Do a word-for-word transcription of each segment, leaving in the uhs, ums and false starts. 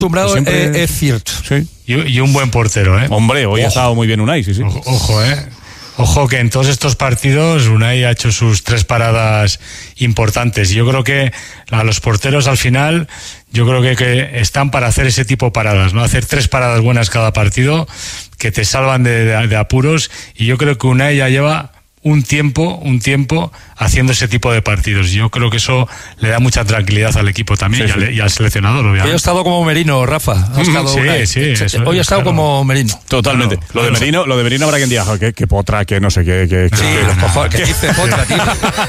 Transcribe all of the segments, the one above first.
acostumbrado siempre... es, es cierto. Sí. Y, y un buen portero, ¿eh? Hombre, hoy ojo. ha estado muy bien Unai, sí, sí. Ojo, ojo, ¿eh? Ojo que en todos estos partidos Unai ha hecho sus tres paradas importantes. Yo creo que a los porteros al final, yo creo que, que están para hacer ese tipo de paradas, ¿no? Hacer tres paradas buenas cada partido que te salvan de, de, de apuros, y yo creo que Unai ya lleva un tiempo, un tiempo haciendo ese tipo de partidos. Yo creo que eso le da mucha tranquilidad al equipo también, sí, y, al, sí. y al seleccionador, obviamente. Hoy ha estado como Merino, Rafa. Ha estado sí, una... sí, eso, Hoy ha estado claro. como Merino. Totalmente. Claro, lo de claro. Merino, lo de Merino habrá quien diga, que, que potra, que no sé qué, que, sí, que, los cojones, que dice potra, tío.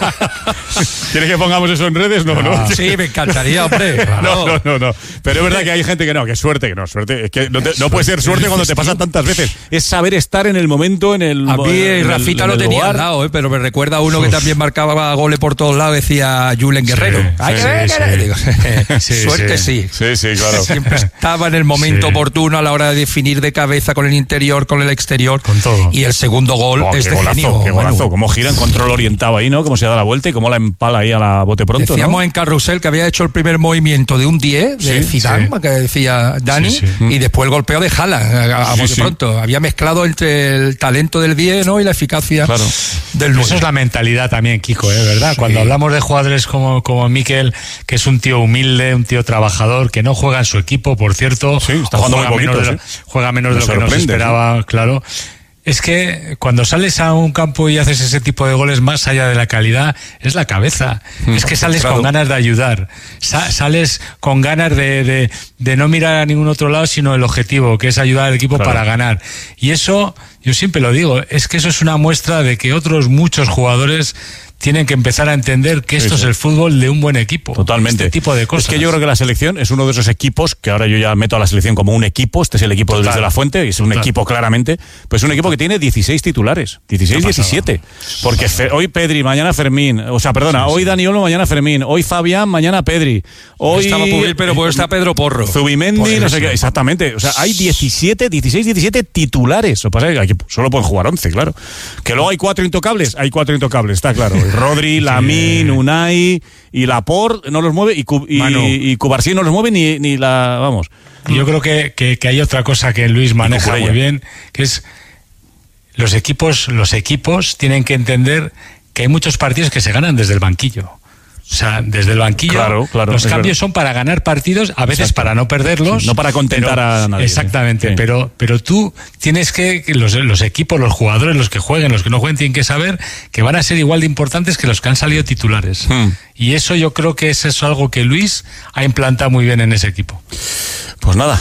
¿Quieres que pongamos eso en redes? No, no. Sí, me encantaría, hombre. Claro. No, no, no, no. Pero es verdad que hay gente que no, que suerte, que no, suerte. Es que no, te, no puede ser suerte cuando te pasa tantas veces. Es saber estar en el momento, en el. A mí en Rafita el, lo tenía al lado, ¿eh? Pero me recuerda a uno Uf. que también marcaba goles por todos lados, decía Julen Guerrero. Sí, Ay, sí, que sí. Digo, sí, suerte sí. Sí, sí, claro. Siempre estaba en el momento sí. oportuno a la hora de definir de cabeza con el interior, con el exterior. Con todo. Y el segundo gol oh, es qué de golazo, genio. Qué golazo, bueno. Cómo gira en control orientado ahí, ¿no? Cómo se da la vuelta y cómo la empala ahí a la bote pronto, Decíamos ¿no? en Carrusel que había hecho el primer movimiento de un diez de sí, Zidane, sí. que decía Dani, sí, sí. y después el golpeo de Haaland a, a sí, bote sí. pronto. Había mezclado entre el talento del diez, ¿no? y la eficacia claro. del nueve. Eso es la mentalidad también, Kiko, ¿eh? ¿Verdad? Sí. Cuando hablamos de jugadores como, como Mikel, que es un tío humilde, un tío trabajador, que no juega en su equipo, por cierto, sí, está jugando juega, muy poquito, menos de lo, sí. juega menos de lo que nos esperaba, ¿sí? Claro. Es que cuando sales a un campo y haces ese tipo de goles, más allá de la calidad, es la cabeza. Mm, es que sales claro. con ganas de ayudar. Sa- sales con ganas de, de, de no mirar a ningún otro lado, sino el objetivo, que es ayudar al equipo claro. para ganar. Y eso, yo siempre lo digo, es que eso es una muestra de que otros muchos jugadores tienen que empezar a entender que esto sí, sí. es el fútbol de un buen equipo. Totalmente. Este tipo de cosas. Es que yo creo que la selección es uno de esos equipos que ahora yo ya meto a la selección como un equipo. Este es el equipo Total. de Luis de la Fuente, y es un Total. equipo claramente, pues es un equipo que tiene dieciséis titulares, dieciséis, diecisiete. Porque fe, hoy Pedri, mañana Fermín, o sea, perdona, sí, sí. hoy Daniolo, mañana Fermín, hoy Fabián, mañana Pedri. Hoy estaba Pubil, pero pues está Pedro Porro. Zubimendi, no sé qué, exactamente. O sea, hay diecisiete, dieciséis, diecisiete titulares. Lo que pasa es que aquí solo pueden jugar once, claro. Que luego hay cuatro intocables, hay cuatro intocables, está claro. Rodri, Lamine, Unai y Laporte no los mueve, y, y, y Cubarsí no los mueve ni, ni la, vamos. Yo creo que, que, que hay otra cosa que Luis maneja muy bien, que es los equipos, los equipos tienen que entender que hay muchos partidos que se ganan desde el banquillo. O sea, desde el banquillo, claro, claro, los cambios verdad. son para ganar partidos, a veces Exacto. para no perderlos. Sí, no para contentar pero, a nadie. Exactamente, sí. pero, pero tú tienes que, que los, los equipos, los jugadores, los que jueguen, los que no jueguen, tienen que saber que van a ser igual de importantes que los que han salido titulares. Hmm. Y eso yo creo que es eso algo que Luis ha implantado muy bien en ese equipo. Pues nada,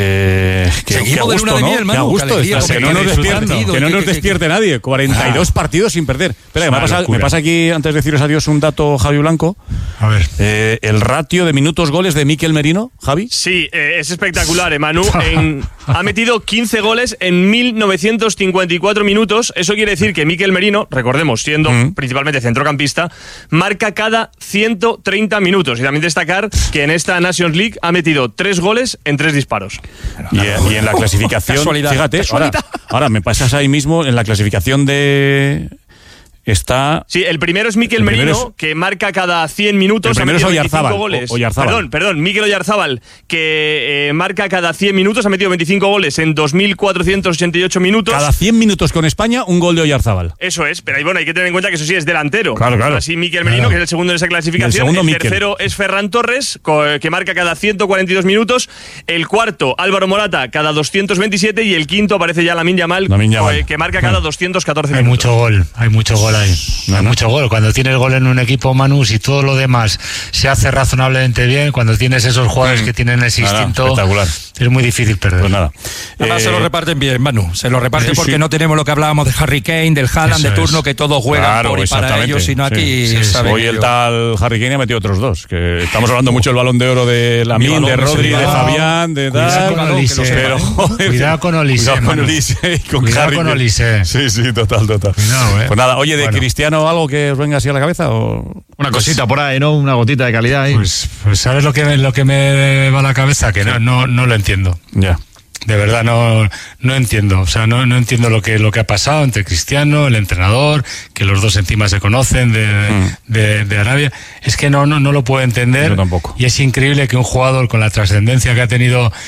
eh, que, Seguimos que a gusto, de luna de ¿no? miel, Manu, que a gusto, que, está, que no nos despierte, que no nos despierte que, nadie. cuarenta y dos ah. partidos sin perder. Espera, que me pasa, me pasa aquí, antes de deciros adiós, un dato, Javi Blanco. A ver. Eh, el ratio de minutos goles de Mikel Merino, Javi. Sí, eh, es espectacular, eh, Manu. En, ha metido quince goles en mil novecientos cincuenta y cuatro minutos. Eso quiere decir que Mikel Merino, recordemos, siendo mm. principalmente centrocampista, marca cada ciento treinta minutos. Y también destacar que en esta Nations League ha metido tres goles en tres disparos. Y, y en la clasificación, casualidad, fíjate, casualidad. Ahora, ahora me pasas ahí mismo en la clasificación de... Está... Sí, el primero es Mikel Merino, es... que marca cada cien minutos. El primero es Oyarzábal. Goles. Oyarzábal. Perdón, perdón, Mikel Oyarzábal, que eh, marca cada cien minutos, ha metido veinticinco goles en dos mil cuatrocientos ochenta y ocho minutos. Cada cien minutos con España, un gol de Oyarzábal. Eso es, pero ahí, bueno, hay que tener en cuenta que eso sí es delantero. Claro, claro. Así Mikel Merino, claro. que es el segundo de esa clasificación. El, segundo, el Mikel. tercero es Ferran Torres, que marca cada ciento cuarenta y dos minutos. El cuarto, Álvaro Morata, cada doscientos veintisiete. Y el quinto aparece ya Lamine Yamal, Lamine Yamal. que marca cada doscientos catorce hay minutos. Hay mucho gol, hay mucho gol ahí. No, hay mucho gol. Cuando tienes gol en un equipo, Manu, si todo lo demás se hace razonablemente bien, cuando tienes esos jugadores mm. que tienen ese instinto, espectacular. Es muy difícil perder. Pues nada. Además, eh, se lo reparten bien, Manu. Se lo reparten sí, porque sí. no tenemos lo que hablábamos de Harry Kane, del Haaland de turno, es. que todos juegan claro, por y para ellos, sino sí, aquí. Sí, sí, hoy el tal Harry Kane ha metido otros dos. Que estamos hablando mucho del Balón de Oro de Lamine, de Rodri, de Fabián, de Cuidado con Olise. Pero, Cuidado con Olise. Cuidado con Olise y con Cuidado Harry. con Olise. Sí, sí, total, total. Cuidado, eh. Pues nada, oye, ¿de bueno. Cristiano algo que os venga así a la cabeza? O... Una cosita por ahí, ¿no? Una gotita de calidad ahí. Pues, pues ¿sabes lo que, lo que me va a la cabeza? Que sí. no, no, no lo entiendo. Ya. De verdad, no, no entiendo. O sea, no, no entiendo lo que, lo que ha pasado entre Cristiano, el entrenador, que los dos encima se conocen de, mm. de, de Arabia. Es que no, no, no lo puedo entender. Yo tampoco. Y es increíble que un jugador con la trascendencia que ha tenido